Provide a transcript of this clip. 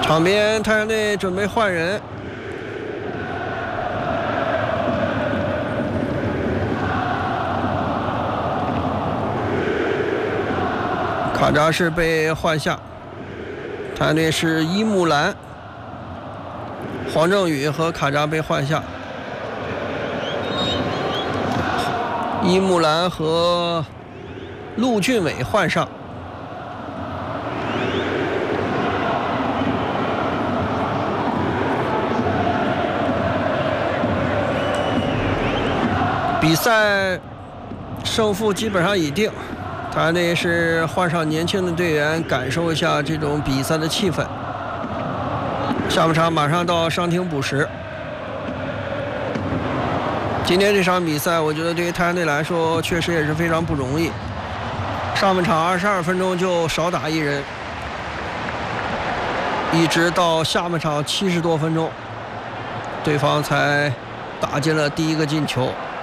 场边太阳队准备换人，卡扎是被换下，太阳队是伊木兰、黄正宇和卡扎被换下，伊木兰和陆俊伟换上。比赛胜负基本上已定，太阳队是换上年轻的队员，感受一下这种比赛的气氛。下半场马上到伤停补时。今天这场比赛，我觉得对于太阳队来说，确实也是非常不容易。上半场22分钟就少打一人，一直到下半场70多分钟，对方才打进了第一个进球。